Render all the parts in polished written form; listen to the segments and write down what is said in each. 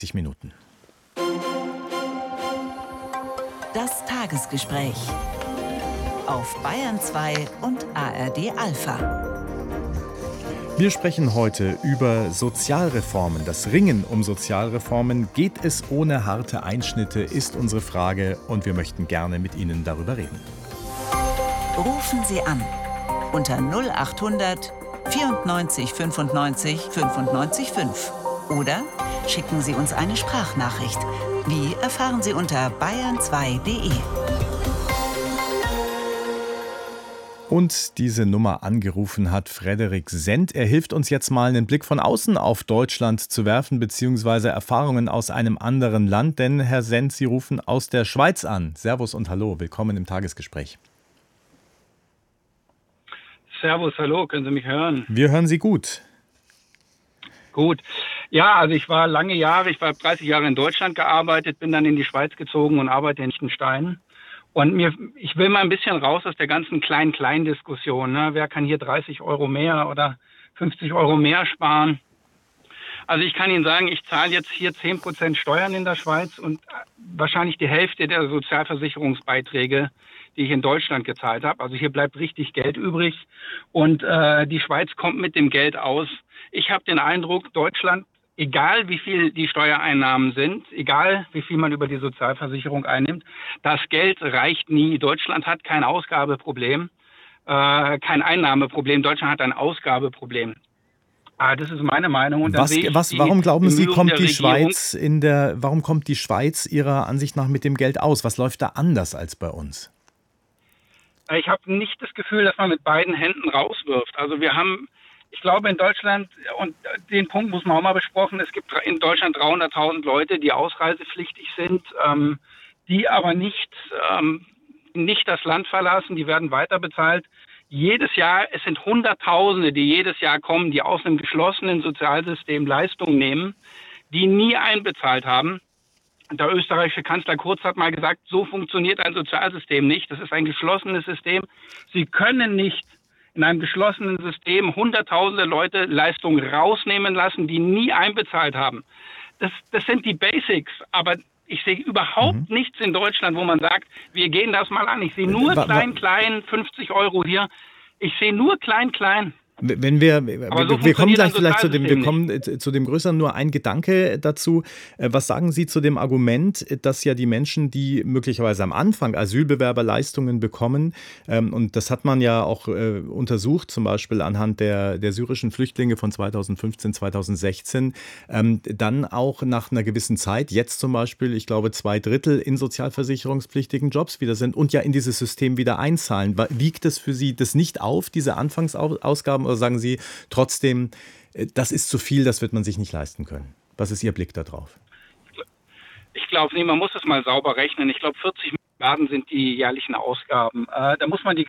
Minuten. Das Tagesgespräch auf Bayern 2 und ARD Alpha. Wir sprechen heute über Sozialreformen. Das Ringen um Sozialreformen. Geht es ohne harte Einschnitte, ist unsere Frage und wir möchten gerne mit Ihnen darüber reden. Rufen Sie an unter 0800 94 95 95 5 oder schicken Sie uns eine Sprachnachricht. Wie erfahren Sie unter bayern2.de. Und diese Nummer angerufen hat Frederik Sendt. Er hilft uns jetzt mal, einen Blick von außen auf Deutschland zu werfen, beziehungsweise Erfahrungen aus einem anderen Land. Denn, Herr Sendt, Sie rufen aus der Schweiz an. Servus und hallo, willkommen im Tagesgespräch. Servus, hallo, können Sie mich hören? Wir hören Sie gut. Gut. Ja, also ich war lange Jahre, ich war 30 Jahre in Deutschland gearbeitet, bin dann in die Schweiz gezogen und arbeite in Liechtenstein. Und ich will mal ein bisschen raus aus der ganzen Klein-Klein-Diskussion. Ne? Wer kann hier 30 Euro mehr oder 50 Euro mehr sparen? Also ich kann Ihnen sagen, ich zahle jetzt hier 10% Steuern in der Schweiz und wahrscheinlich die Hälfte der Sozialversicherungsbeiträge, die ich in Deutschland gezahlt habe. Also hier bleibt richtig Geld übrig und die Schweiz kommt mit dem Geld aus. Ich habe den Eindruck, Deutschland, egal wie viel die Steuereinnahmen sind, egal wie viel man über die Sozialversicherung einnimmt, das Geld reicht nie. Deutschland hat kein Ausgabeproblem, kein Einnahmeproblem. Deutschland hat ein Ausgabeproblem. Das ist meine Meinung. Und dann warum glauben Sie, kommt warum kommt die Schweiz Ihrer Ansicht nach mit dem Geld aus? Was läuft da anders als bei uns? Ich habe nicht das Gefühl, dass man mit beiden Händen rauswirft. Also ich glaube in Deutschland, und den Punkt muss man auch mal besprochen, es gibt in Deutschland 300.000 Leute, die ausreisepflichtig sind, die aber nicht das Land verlassen, die werden weiter bezahlt. Jedes Jahr, es sind Hunderttausende, die jedes Jahr kommen, die aus einem geschlossenen Sozialsystem Leistungen nehmen, die nie einbezahlt haben. Der österreichische Kanzler Kurz hat mal gesagt, so funktioniert ein Sozialsystem nicht. Das ist ein geschlossenes System. Sie können nicht in einem geschlossenen System Hunderttausende Leute Leistungen rausnehmen lassen, die nie einbezahlt haben. Das sind die Basics, aber ich sehe überhaupt nichts in Deutschland, wo man sagt, wir gehen das mal an. Ich sehe nur klein, 50 Euro hier. Ich sehe nur klein. Wir kommen gleich vielleicht zu dem Größeren, nur ein Gedanke dazu. Was sagen Sie zu dem Argument, dass ja die Menschen, die möglicherweise am Anfang Asylbewerberleistungen bekommen, und das hat man ja auch untersucht, zum Beispiel anhand der syrischen Flüchtlinge von 2015, 2016, dann auch nach einer gewissen Zeit, jetzt zum Beispiel, ich glaube 2/3 in sozialversicherungspflichtigen Jobs wieder sind und ja in dieses System wieder einzahlen. Wiegt es für Sie das nicht auf, diese Anfangsausgaben? Oder sagen Sie trotzdem, das ist zu viel, das wird man sich nicht leisten können? Was ist Ihr Blick darauf? Ich glaube nicht, man muss es mal sauber rechnen. Ich glaube, 40 Milliarden sind die jährlichen Ausgaben. Da muss man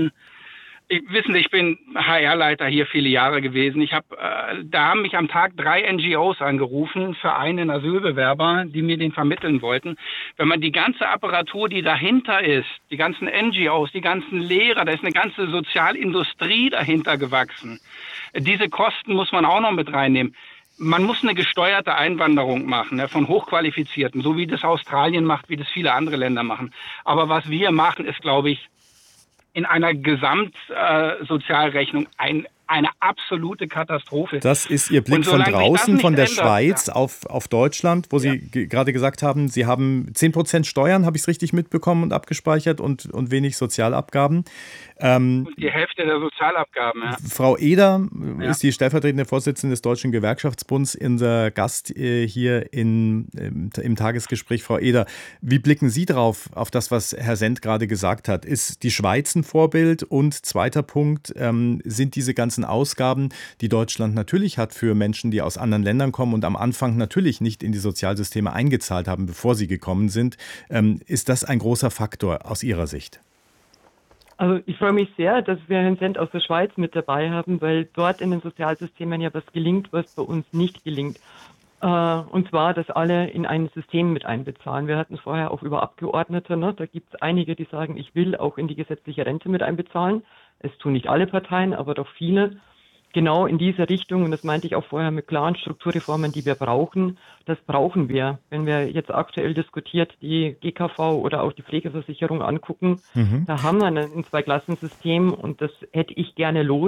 wissen Sie, ich bin HR-Leiter hier viele Jahre gewesen. Da haben mich am Tag 3 NGOs angerufen für einen Asylbewerber, die mir den vermitteln wollten. Wenn man die ganze Apparatur, die dahinter ist, die ganzen NGOs, die ganzen Lehrer, da ist eine ganze Sozialindustrie dahinter gewachsen. Diese Kosten muss man auch noch mit reinnehmen. Man muss eine gesteuerte Einwanderung machen, von Hochqualifizierten, so wie das Australien macht, wie das viele andere Länder machen. Aber was wir machen, ist, glaube ich, in einer Gesamtsozialrechnung eine absolute Katastrophe. Das ist Ihr Blick von draußen, von der Schweiz auf Deutschland, wo Sie gerade gesagt haben, Sie haben 10% Steuern, habe ich es richtig mitbekommen und abgespeichert und wenig Sozialabgaben. Und die Hälfte der Sozialabgaben. Ja. Frau Eder ist die stellvertretende Vorsitzende des Deutschen Gewerkschaftsbunds, unser Gast hier im Tagesgespräch. Frau Eder, wie blicken Sie drauf, auf das, was Herr Sendt gerade gesagt hat? Ist die Schweiz ein Vorbild? Und zweiter Punkt, sind diese ganzen Ausgaben, die Deutschland natürlich hat für Menschen, die aus anderen Ländern kommen und am Anfang natürlich nicht in die Sozialsysteme eingezahlt haben, bevor sie gekommen sind, ist das ein großer Faktor aus Ihrer Sicht? Also ich freue mich sehr, dass wir Herrn Sendt aus der Schweiz mit dabei haben, weil dort in den Sozialsystemen ja was gelingt, was bei uns nicht gelingt. Und zwar, dass alle in ein System mit einbezahlen. Wir hatten es vorher auch über Abgeordnete. Ne? Da gibt es einige, die sagen, ich will auch in die gesetzliche Rente mit einbezahlen. Es tun nicht alle Parteien, aber doch viele. genau in diese Richtung, und das meinte ich auch vorher mit klaren Strukturreformen, die wir brauchen, das brauchen wir. Wenn wir jetzt aktuell diskutiert die GKV oder auch die Pflegeversicherung angucken, da haben wir ein Zweiklassensystem und das hätte ich gerne los.